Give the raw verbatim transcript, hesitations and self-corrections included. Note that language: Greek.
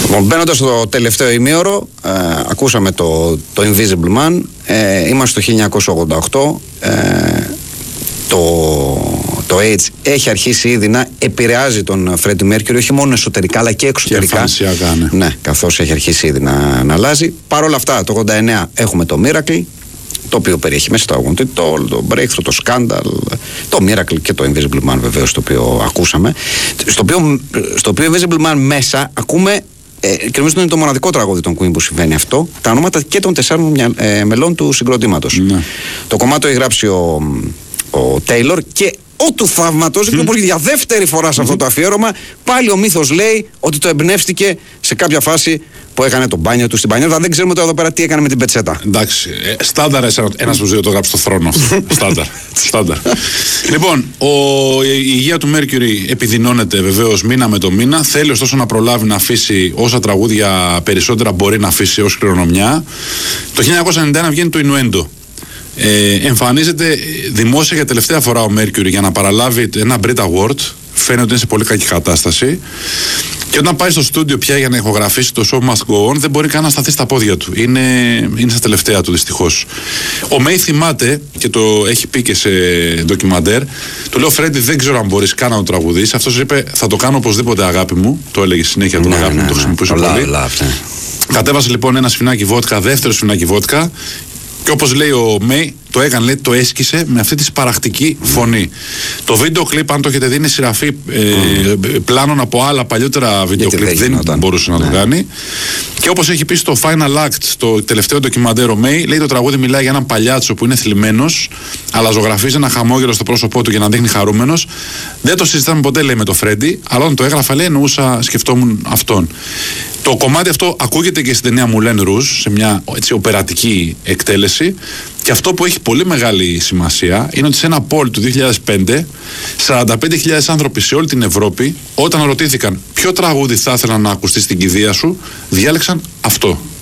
Λοιπόν, μπαίνοντας στο τελευταίο ημίωρο, ε, ακούσαμε το, το Invisible Man, ε, είμαστε στο χίλια εννιακόσια ογδόντα οκτώ, ε, το, το AIDS έχει αρχίσει ήδη να επηρεάζει τον Freddie Mercury, όχι μόνο εσωτερικά αλλά και εξωτερικά. Και ναι. Ναι, καθώς έχει αρχίσει ήδη να, να αλλάζει. Παρ' όλα αυτά, το ογδόντα εννέα έχουμε το Miracle, το οποίο περιέχει μέσα το Wanted, το, το Breakthrough, το Scandal, το Miracle και το Invisible Man βεβαίως, το οποίο ακούσαμε. Στο οποίο, στο οποίο Invisible Man μέσα ακούμε, ε, και νομίζω ότι είναι το μοναδικό τραγούδι των Queen που συμβαίνει αυτό, τα ονόματα και των τεσσάρων ε, μελών του συγκροτήματος. Ναι. Το κομμάτι το έχει γράψει ο, ο Taylor και ο του θαύματος, mm. και για δεύτερη φορά σε αυτό το αφιέρωμα, πάλι ο μύθος λέει ότι το εμπνεύστηκε σε κάποια φάση που έκανε το μπάνιο του στην πανιώτα. Δεν ξέρουμε τώρα εδώ πέρα τι έκανε με την πετσέτα. Εντάξει, ε, στάνταρ ένας που δύο το γράψει στο θρόνο. Στάνταρ. Στάνταρ. Λοιπόν, ο, η υγεία του Mercury επιδεινώνεται βεβαίως μήνα με το μήνα. Θέλει ωστόσο να προλάβει να αφήσει όσα τραγούδια περισσότερα μπορεί να αφήσει ως κληρονομιά. Το χίλια εννιακόσια ενενήντα ένα βγαίνει το Innuendo. Ε, εμφανίζεται δημόσια για τελευταία φορά ο Mercury για να παραλάβει ένα Brit Award. Φαίνεται ότι είναι σε πολύ κακή κατάσταση. Και όταν πάει στο στούντιο πια για να ηχογραφήσει το Show Must Go On, δεν μπορεί καν να σταθεί στα πόδια του. Είναι, είναι στα τελευταία του, δυστυχώς. Ο Μέι θυμάται, και το έχει πει και σε ντοκιμαντέρ, του λέω: Φρέντι, δεν ξέρω αν μπορείς καν να το τραγουδήσεις. Αυτός είπε: θα το κάνω οπωσδήποτε, αγάπη μου. Το έλεγε συνέχεια τον, ναι, αγάπη μου, ναι, το χρησιμοποιούσε ναι, πολύ. Love, ναι. Κατέβασε λοιπόν ένα σφινάκι βότκα, δεύτερο σφινάκι βότκα. Και όπως λέει ο Μέι, το έκανε, λέει, το έσκησε με αυτή τη σπαραχτική φωνή. Το βίντεο κλιπ, αν το έχετε δει, είναι σειραφή ε, mm. πλάνων από άλλα παλιότερα βίντεο κλιπ. Δεν, δεν γινόταν. Μπορούσε να ναι. το κάνει. Και όπως έχει πει στο Final Act, το τελευταίο ντοκιμαντέρ, ο Μέι, λέει το τραγούδι μιλάει για έναν παλιάτσο που είναι θλιμμένος, αλλά ζωγραφίζει ένα χαμόγελο στο πρόσωπό του για να δείχνει χαρούμενος. Δεν το συζητάμε ποτέ, λέει, με το Φρέντι, αλλά όταν το έγραφα, λέει, εννοούσα, σκεφτόμουν αυτόν. Το κομμάτι αυτό ακούγεται και στην ταινία Moulin Rouge, σε μια έτσι οπερατική εκτέλεση. Και αυτό που έχει πολύ μεγάλη σημασία είναι ότι σε ένα poll του δύο χιλιάδες πέντε, σαράντα πέντε χιλιάδες άνθρωποι σε όλη την Ευρώπη, όταν ρωτήθηκαν ποιο τραγούδι θα ήθελαν να ακουστεί στην κηδεία σου, διάλεξαν αυτό.